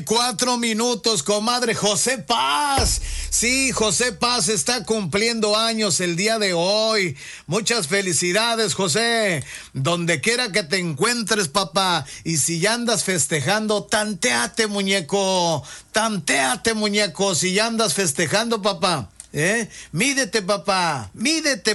4 minutos, comadre. José Paz. Sí, José Paz está cumpliendo años el día de hoy. Muchas felicidades, José. Donde quiera que te encuentres, papá. Y si ya andas festejando, tanteate, muñeco. Tanteate, muñeco. Si ya andas festejando, papá. Mídete, papá. Mídete.